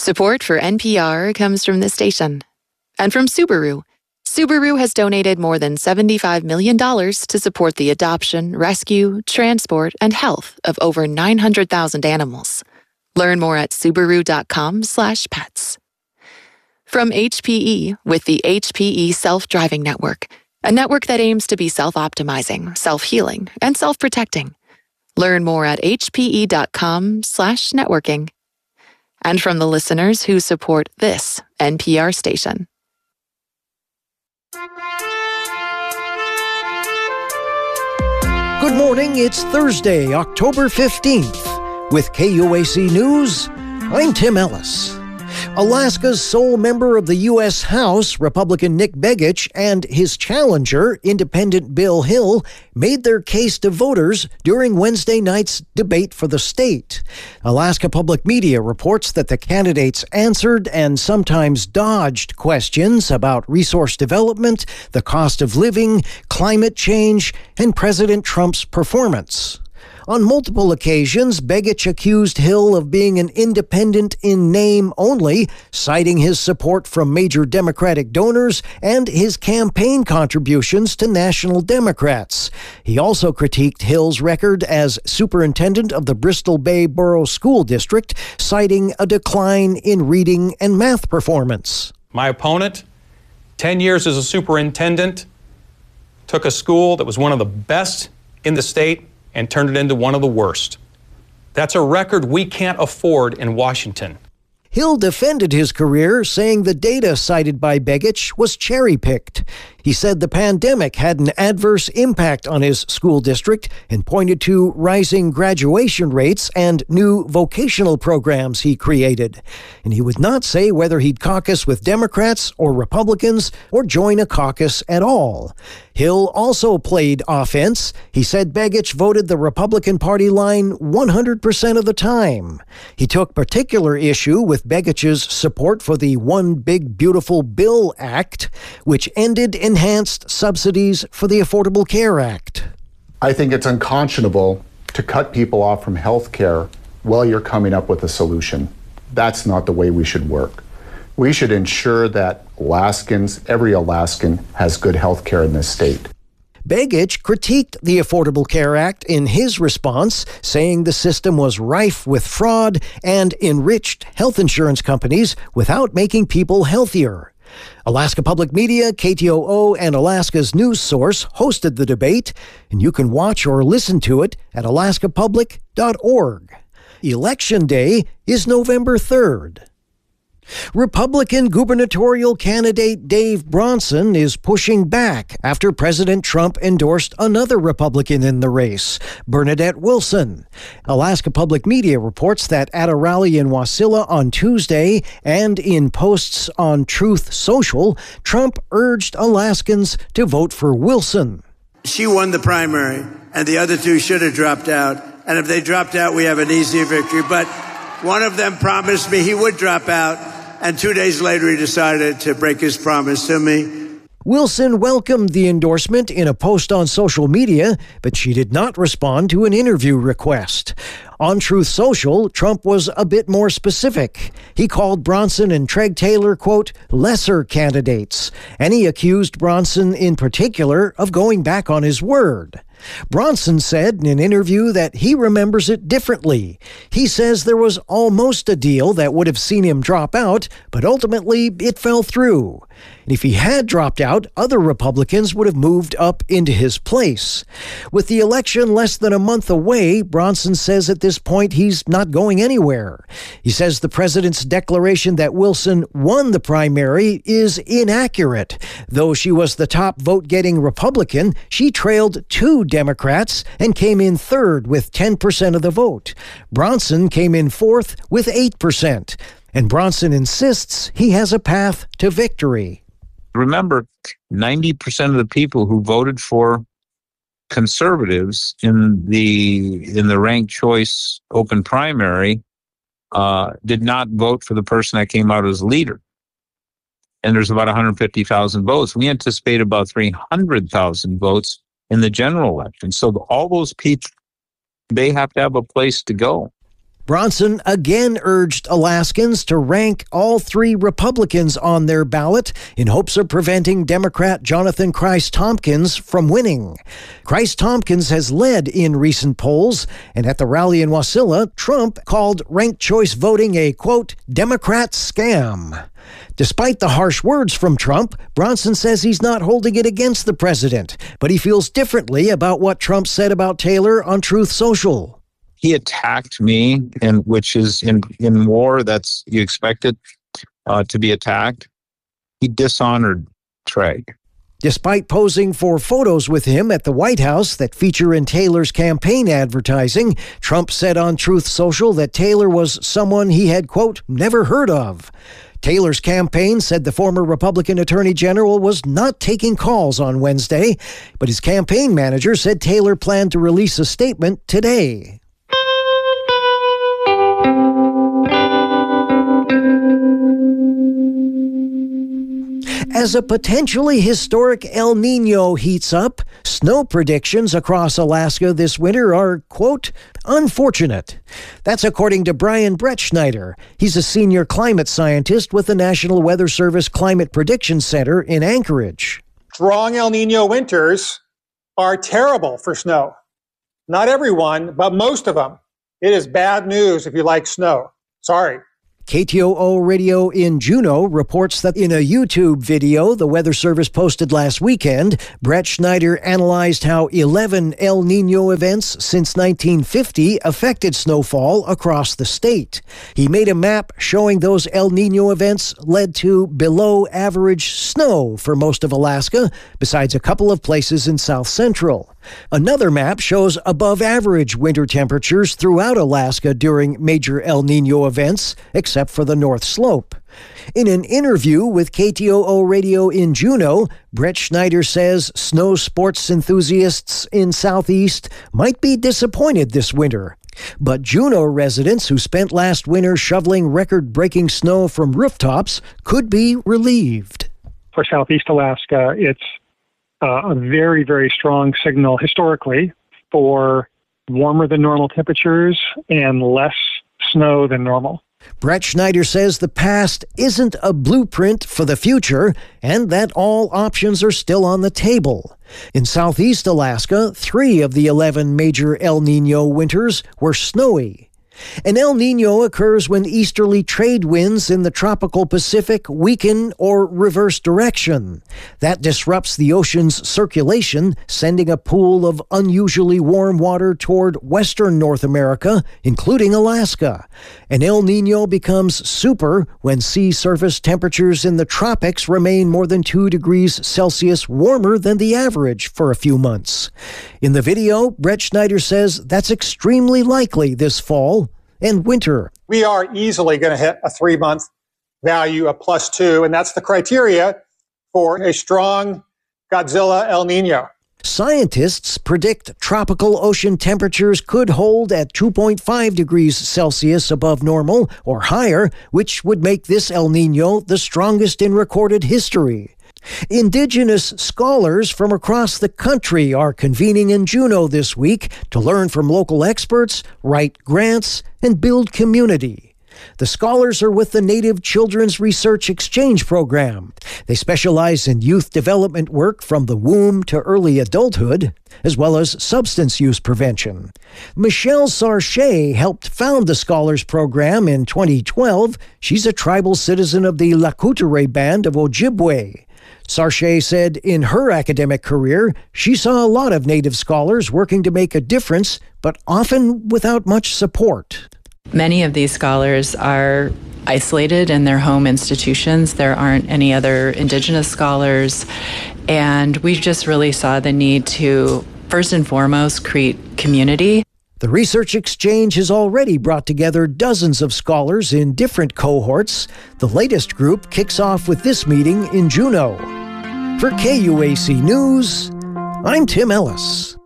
Support for NPR comes from this station. And from Subaru. Subaru has donated more than $75 million to support the adoption, rescue, transport, and health of over 900,000 animals. Learn more at Subaru.com/pets. From HPE with the HPE Self-Driving Network, a network that aims to be self-optimizing, self-healing, and self-protecting. Learn more at hpe.com/networking. And from the listeners who support this NPR station. Good morning, it's Thursday, October 15th. With KUAC News, I'm Tim Ellis. Alaska's sole member of the U.S. House, Republican Nick Begich, and his challenger, Independent Bill Hill, made their case to voters during Wednesday night's debate for the state. Alaska Public Media reports that the candidates answered and sometimes dodged questions about resource development, the cost of living, climate change, and President Trump's performance. On multiple occasions, Begich accused Hill of being an independent in name only, citing his support from major Democratic donors and his campaign contributions to national Democrats. He also critiqued Hill's record as superintendent of the Bristol Bay Borough School District, citing a decline in reading and math performance. My opponent, 10 years as a superintendent, took a school that was one of the best in the state and turned it into one of the worst. That's a record we can't afford in Washington. Hill defended his career, saying the data cited by Begich was cherry-picked. He said the pandemic had an adverse impact on his school district and pointed to rising graduation rates and new vocational programs he created. And he would not say whether he'd caucus with Democrats or Republicans or join a caucus at all. Hill also played offense. He said Begich voted the Republican Party line 100% of the time. He took particular issue with Begich's support for the One Big Beautiful Bill Act, which ended enhanced subsidies for the Affordable Care Act. I think it's unconscionable to cut people off from health care while you're coming up with a solution. That's not the way we should work. We should ensure that Alaskans, every Alaskan, has good health care in this state. Begich critiqued the Affordable Care Act in his response, saying the system was rife with fraud and enriched health insurance companies without making people healthier. Alaska Public Media, KTOO, and Alaska's News Source hosted the debate, and you can watch or listen to it at alaskapublic.org. Election Day is November 3rd. Republican gubernatorial candidate Dave Bronson is pushing back after President Trump endorsed another Republican in the race, Bernadette Wilson. Alaska Public Media reports that at a rally in Wasilla on Tuesday and in posts on Truth Social, Trump urged Alaskans to vote for Wilson. She won the primary, and the other two should have dropped out. And if they dropped out, we have an easier victory. But one of them promised me he would drop out, and 2 days later he decided to break his promise to me. Wilson welcomed the endorsement in a post on social media, but she did not respond to an interview request. On Truth Social, Trump was a bit more specific. He called Bronson and Treg Taylor, quote, lesser candidates, and he accused Bronson in particular of going back on his word. Bronson said in an interview that he remembers it differently. He says there was almost a deal that would have seen him drop out, but ultimately it fell through. And if he had dropped out, other Republicans would have moved up into his place. With the election less than a month away, Bronson says at this point he's not going anywhere. He says the president's declaration that Wilson won the primary is inaccurate. Though she was the top vote-getting Republican, she trailed two Democrats and came in third with 10% of the vote. Bronson came in fourth with 8%. And Bronson insists he has a path to victory. Remember, 90% of the people who voted for conservatives in the ranked choice open primary did not vote for the person that came out as leader. And there's about 150,000 votes. We anticipate about 300,000 votes in the general election. So all those people, they have to have a place to go. Bronson again urged Alaskans to rank all 3 Republicans on their ballot in hopes of preventing Democrat Jonathan Christ-Tompkins from winning. Christ-Tompkins has led in recent polls, and at the rally in Wasilla, Trump called ranked choice voting a, quote, Democrat scam. Despite the harsh words from Trump, Bronson says he's not holding it against the president, but he feels differently about what Trump said about Taylor on Truth Social. He attacked me, and which is in war, that's you expect it to be attacked. He dishonored Trey. Despite posing for photos with him at the White House that feature in Taylor's campaign advertising, Trump said on Truth Social that Taylor was someone he had, quote, never heard of. Taylor's campaign said the former Republican Attorney General was not taking calls on Wednesday, but his campaign manager said Taylor planned to release a statement today. As a potentially historic El Niño heats up, snow predictions across Alaska this winter are, quote, unfortunate. That's according to Brian Bretschneider. He's a senior climate scientist with the National Weather Service Climate Prediction Center in Anchorage. Strong El Niño winters are terrible for snow. Not everyone, but most of them. It is bad news if you like snow. Sorry. KTOO Radio in Juneau reports that in a YouTube video the Weather Service posted last weekend, Bretschneider analyzed how 11 El Niño events since 1950 affected snowfall across the state. He made a map showing those El Niño events led to below average snow for most of Alaska, besides a couple of places in South Central. Another map shows above average winter temperatures throughout Alaska during major El Niño events, except for the North Slope. In an interview with KTOO Radio in Juneau, Bretschneider says snow sports enthusiasts in Southeast might be disappointed this winter. But Juneau residents who spent last winter shoveling record-breaking snow from rooftops could be relieved. For Southeast Alaska, it's a very, very strong signal historically for warmer than normal temperatures and less snow than normal. Bretschneider says the past isn't a blueprint for the future and that all options are still on the table. In Southeast Alaska, 3 of the 11 major El Niño winters were snowy. An El Niño occurs when easterly trade winds in the tropical Pacific weaken or reverse direction. That disrupts the ocean's circulation, sending a pool of unusually warm water toward western North America, including Alaska. An El Niño becomes super when sea surface temperatures in the tropics remain more than 2 degrees Celsius warmer than the average for a few months. In the video, Bretschneider says that's extremely likely this fall and winter. We are easily going to hit a 3-month value of +2, and that's the criteria for a strong Godzilla El Niño. Scientists predict tropical ocean temperatures could hold at 2.5 degrees Celsius above normal or higher, which would make this El Niño the strongest in recorded history. Indigenous scholars from across the country are convening in Juneau this week to learn from local experts, write grants, and build community. The scholars are with the Native Children's Research Exchange Program. They specialize in youth development work from the womb to early adulthood, as well as substance use prevention. Michelle Sarche helped found the Scholars Program in 2012. She's a tribal citizen of the Lakoutere Band of Ojibwe. Sarche said in her academic career, she saw a lot of Native scholars working to make a difference, but often without much support. Many of these scholars are isolated in their home institutions. There aren't any other Indigenous scholars, and we just really saw the need to, first and foremost, create community. The Research Exchange has already brought together dozens of scholars in different cohorts. The latest group kicks off with this meeting in Juneau. For KUAC News, I'm Tim Ellis.